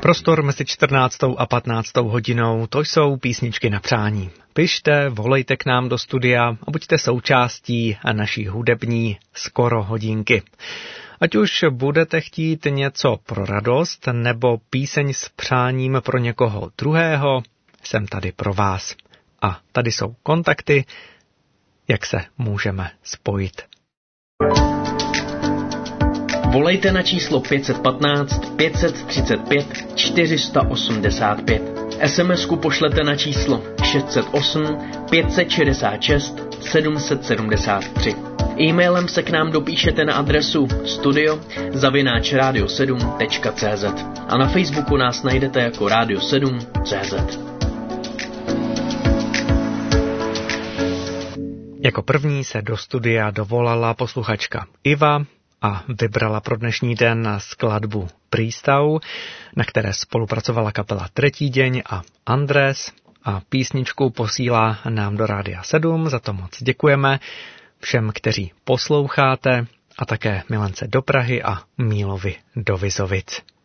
Prostor mezi 14. a 15. hodinou, to jsou písničky na přání. Pište, volejte k nám do studia a buďte součástí naší hudební skoro hodinky. Ať už budete chtít něco pro radost nebo píseň s přáním pro někoho druhého, jsem tady pro vás. A tady jsou kontakty, jak se můžeme spojit. Volejte na číslo 515 535 485. SMS-ku pošlete na číslo 608 566 773. E-mailem se k nám dopíšete na adresu studio@radio7.cz a na Facebooku nás najdete jako Radio 7.cz. Jako první se do studia dovolala posluchačka Iva a vybrala pro dnešní den skladbu Prístav, na které spolupracovala kapela Tretí deň a Andrés, a písničku posílá nám do Rádia 7, za to moc děkujeme všem, kteří posloucháte, a také Milence do Prahy a Mílovi do Vizovic.